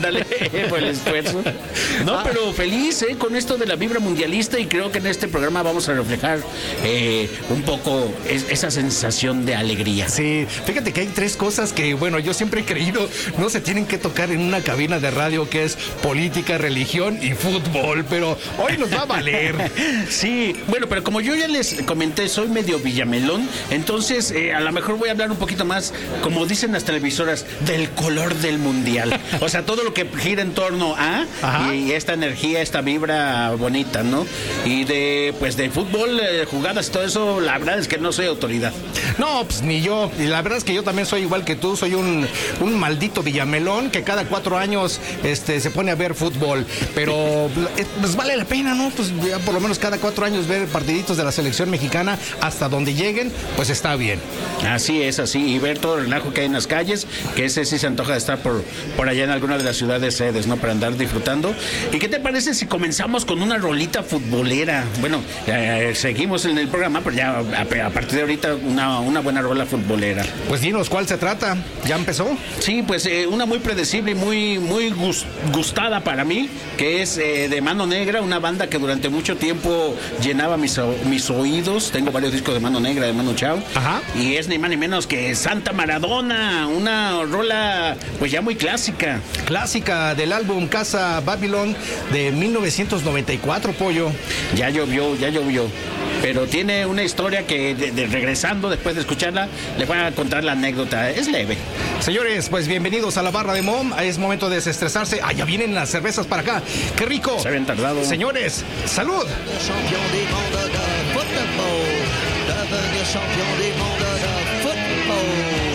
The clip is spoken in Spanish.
Dale por el esfuerzo. No, pero feliz con esto de la vibra mundialista, y creo que en este programa vamos a reflejar un poco esa sensación de alegría. Sí, fíjate que hay tres cosas que, bueno, yo siempre he creído no se tienen que tocar en una cabina de radio, que es política, religión y fútbol, pero hoy nos va a valer. Sí, bueno, pero como yo ya les comenté, soy medio villamelón, entonces a lo mejor voy a hablar un poquito más, como dicen las televisoras, del color del mundial. O sea, todo lo que gira en torno a y esta energía, esta vibra bonita, ¿no? Y de fútbol, jugadas y todo eso, la verdad es que no soy autoridad. No, pues ni yo. Y la verdad es que yo también soy igual que tú, soy un maldito villamelón que cada 4 años se pone a ver fútbol. Pero pues vale la pena, ¿no? Pues ya por lo menos cada 4 años ver partiditos de la selección mexicana hasta donde lleguen, pues está bien. Así es, así. Y ver todo el relajo que hay en las calles, que ese sí se antoja de estar por allá en alguna de las ciudades sedes, ¿no? Para andar disfrutando. ¿Y qué te parece si comenzamos con una rolita futbolera? Bueno, seguimos en el programa, pero ya a partir de ahorita una buena rola futbolera. Pues dinos, ¿cuál se trata? ¿Ya empezó? Sí, pues una muy predecible y muy gustada para mí, que es de Mano Negra, una banda que durante mucho tiempo llenaba mis oídos. Tengo varios discos de Mano Negra, de Manu Chao. Ajá. Y es ni más ni menos que Santa Maradona, una rola pues ya muy clásica. Clásica del álbum Casa Babylon de 1994, Pollo. Ya llovió. Pero tiene una historia que regresando después de escucharla, le voy a contar la anécdota. Es leve. Señores, pues bienvenidos a la barra de Mom. Es momento de desestresarse. Ah, ya vienen las cervezas para acá. ¡Qué rico! Se habían tardado. Señores, ¡salud! Champion du monde de football, devenir champion du monde